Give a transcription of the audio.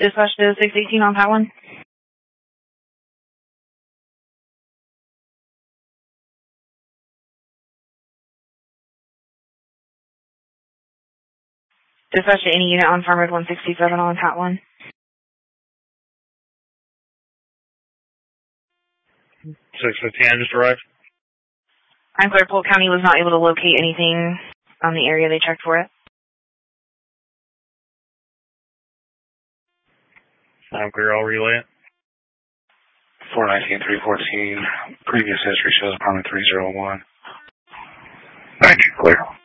Dispatch to 618 on that one. Dispatch to any unit on Farm Road 167 on Pat 1. 615, just arrived. I'm clear. Polk County was not able to locate anything on the area they checked for it. I'm clear. I'll relay it. 419-314. Previous history shows apartment 301. Thank you, clear.